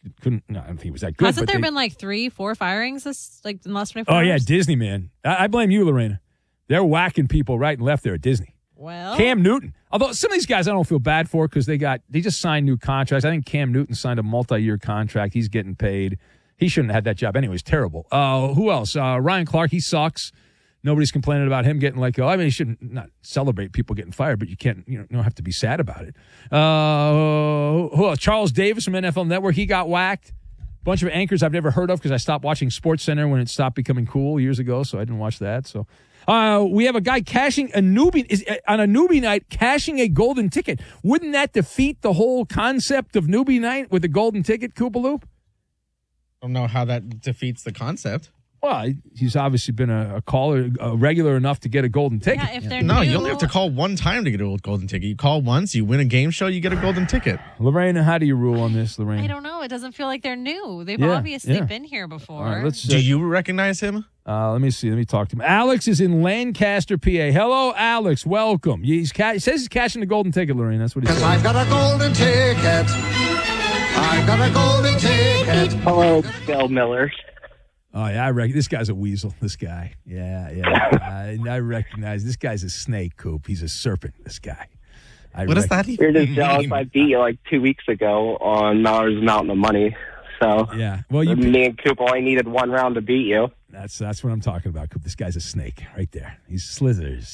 couldn't. No, I don't think he was that good. Hasn't there been like 3-4 firings in the last 24 hours? Oh, yeah, Disney, man. I blame you, Lorena. They're whacking people right and left there at Disney. Well, Cam Newton. Although some of these guys I don't feel bad for because they just signed new contracts. I think Cam Newton signed a multi-year contract. He's getting paid. He shouldn't have had that job anyway. It's terrible. Who else? Ryan Clark, he sucks. Nobody's complaining about him getting let go. I mean, he shouldn't not celebrate people getting fired, but you don't have to be sad about it. Who else? Charles Davis from NFL Network, he got whacked. Bunch of anchors I've never heard of because I stopped watching SportsCenter when it stopped becoming cool years ago, so I didn't watch that. So we have a guy cashing on a newbie night, cashing a golden ticket. Wouldn't that defeat the whole concept of newbie night with the golden ticket, Koopaloop? I don't know how that defeats the concept. Well, he's obviously been a caller, regular enough to get a golden ticket. Yeah, if they're No, new, you only have to call one time to get a golden ticket. You call once, you win a game show, you get a golden ticket. Lorena, how do you rule on this, Lorena? I don't know. It doesn't feel like they're new. They've Yeah, obviously yeah. been here before. All right, Do you recognize him? let me see. Let me talk to him. Alex is in Lancaster, PA. Hello, Alex. Welcome. He says he's cashing the golden ticket, Lorena. That's what he said. Because I've got a golden ticket. I've got a golden ticket. Hello, Bill Miller. Oh, yeah, this guy's a weasel, this guy. Yeah. I recognize this guy's a snake, Coop. He's a serpent, this guy. What does that even You're mean? just jealous. I beat you like 2 weeks ago on Mallory's Mountain of Money. So Yeah. Well, me and Coop only needed one round to beat you. that's what I'm talking about, Coop. This guy's a snake right there. He slithers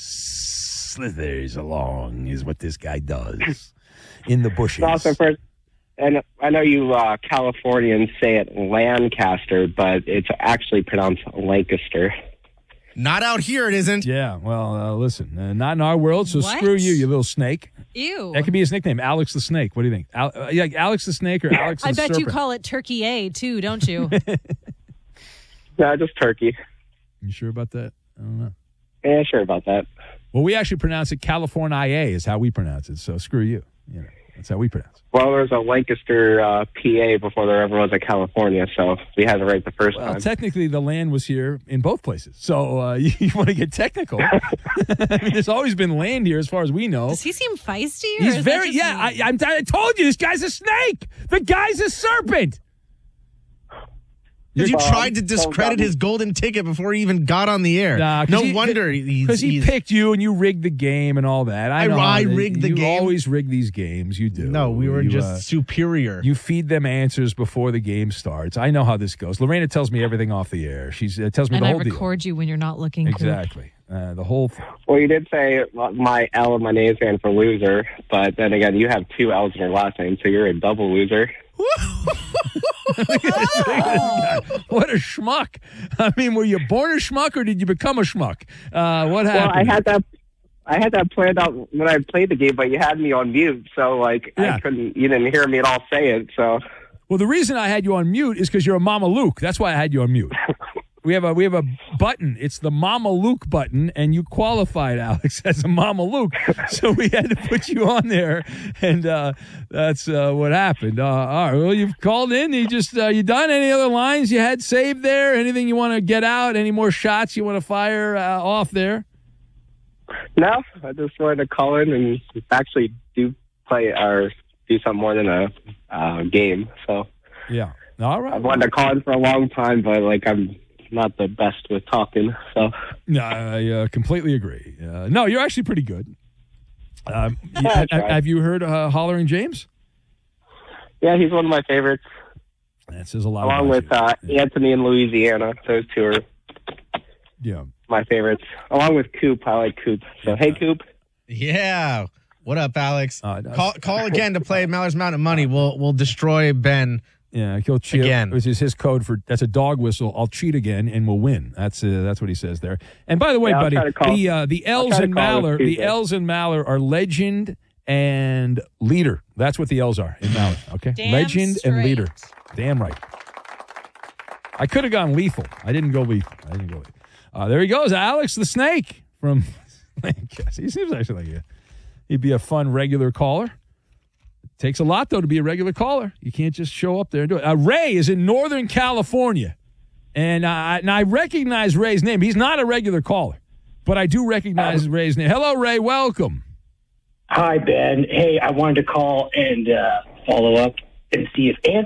along is what this guy does in the bushes. Also, and I know you Californians say it Lancaster, but it's actually pronounced Lancaster. Not out here, it isn't. Yeah, well, listen, not in our world, so What? screw you little snake. Ew. That could be his nickname, Alex the Snake. What do you think? Alex the Snake or Alex the I bet Serpent? you call it Turkey A, too, don't you? No, just turkey. You sure about that? I don't know. Yeah, sure about that. Well, we actually pronounce it California is how we pronounce it, so screw you. That's how we pronounce it. Well, there was a Lancaster, PA before there ever was a California, so we had it right the first Well, time. technically, the land was here in both places. So you want to get technical. I mean, there's always been land here as far as we know. Does he seem feisty? Or He's is very, that just me? I told you, this guy's a snake. The guy's a serpent. Because you Bob, tried to discredit his golden ticket before he even got on the air. No wonder Because he picked you and you rigged the game and all that. I rigged the game? You always rig these games. You do. No, we were just superior. You feed them answers before the game starts. I know how this goes. Lorena tells me everything off the air. She tells me And the I whole deal. record you when you're not looking. Exactly. The whole thing. Well, you did say my L and my name stand for loser, but then again, you have 2 L's in your last name, so you're a double loser. What a schmuck. I mean, were you born a schmuck or did you become a schmuck? What happened? Well, I had that planned out when I played the game, but you had me on mute, so Yeah. you didn't hear me at all say it, so. Well, the reason I had you on mute is because you're a Mama Luke. That's why I had you on mute. We have a button. It's the Mama Luke button, and you qualified, Alex, as a Mama Luke. So we had to put you on there, and that's what happened. All right. Well, you've called in. You done any other lines you had saved there? Anything you want to get out? Any more shots you want to fire off there? No, I just wanted to call in and actually do play or do something more than a game. So Yeah. All right. I've wanted to call in for a long time, but I'm not the best with talking. So No, I completely agree. No, you're actually pretty good. Have you heard Hollering James? yeah, he's one of my favorites, That says a lot. along about with you. Anthony in Louisiana. Those two are Yeah. my favorites, along with Coop. I like Coop. So hey, Coop. Yeah. What up, Alex? No. Call again to play Mallard's Mountain of Money. We'll destroy Ben. Yeah, he'll cheat Again. Which is his code for that's a dog whistle. I'll cheat again and we'll win. That's what he says there. And by the way, Yeah, I'll buddy, try to call- the L's try to in call Maller, this the Tuesday. L's in Maller are legend and leader. That's what the L's are in Maller. Okay, Damn legend and straight. leader. Damn right. I could have gone lethal. I didn't go lethal. There he goes, Alex the Snake from Lancaster. He seems actually like he'd be a fun regular caller. Takes a lot, though, to be a regular caller. You can't just show up there and do it. Ray is in Northern California, and I recognize Ray's name. He's not a regular caller, but I do recognize Ray's name. Hello, Ray. Welcome. Hi, Ben. Hey, I wanted to call and follow up and see if